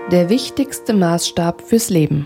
Der wichtigste Maßstab fürs Leben.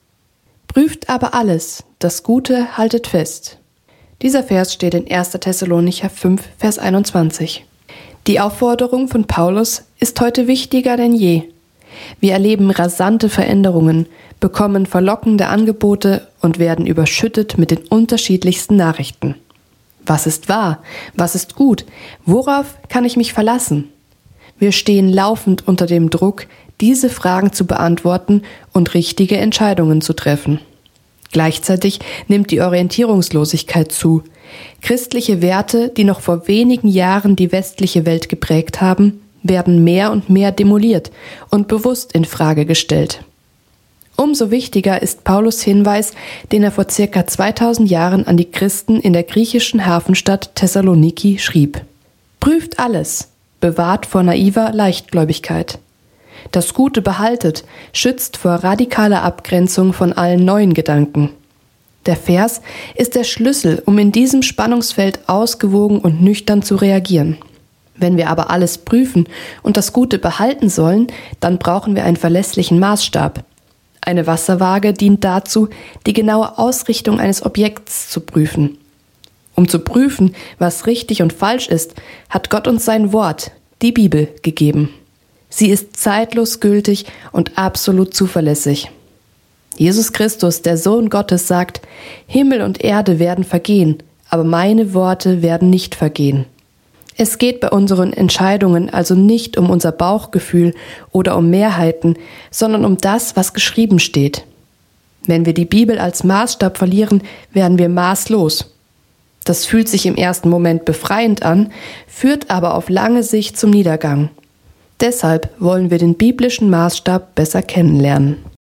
Prüft aber alles, das Gute haltet fest. Dieser Vers steht in 1. Thessalonicher 5, Vers 21. Die Aufforderung von Paulus ist heute wichtiger denn je. Wir erleben rasante Veränderungen, bekommen verlockende Angebote und werden überschüttet mit den unterschiedlichsten Nachrichten. Was ist wahr? Was ist gut? Worauf kann ich mich verlassen? Wir stehen laufend unter dem Druck, diese Fragen zu beantworten und richtige Entscheidungen zu treffen. Gleichzeitig nimmt die Orientierungslosigkeit zu. Christliche Werte, die noch vor wenigen Jahren die westliche Welt geprägt haben, werden mehr und mehr demoliert und bewusst in Frage gestellt. Umso wichtiger ist Paulus' Hinweis, den er vor ca. 2000 Jahren an die Christen in der griechischen Hafenstadt Thessaloniki schrieb. Prüft alles, bewahrt vor naiver Leichtgläubigkeit. Das Gute behaltet, schützt vor radikaler Abgrenzung von allen neuen Gedanken. Der Vers ist der Schlüssel, um in diesem Spannungsfeld ausgewogen und nüchtern zu reagieren. Wenn wir aber alles prüfen und das Gute behalten sollen, dann brauchen wir einen verlässlichen Maßstab. Eine Wasserwaage dient dazu, die genaue Ausrichtung eines Objekts zu prüfen. Um zu prüfen, was richtig und falsch ist, hat Gott uns sein Wort, die Bibel, gegeben. Sie ist zeitlos gültig und absolut zuverlässig. Jesus Christus, der Sohn Gottes, sagt: Himmel und Erde werden vergehen, aber meine Worte werden nicht vergehen. Es geht bei unseren Entscheidungen also nicht um unser Bauchgefühl oder um Mehrheiten, sondern um das, was geschrieben steht. Wenn wir die Bibel als Maßstab verlieren, werden wir maßlos. Das fühlt sich im ersten Moment befreiend an, führt aber auf lange Sicht zum Niedergang. Deshalb wollen wir den biblischen Maßstab besser kennenlernen.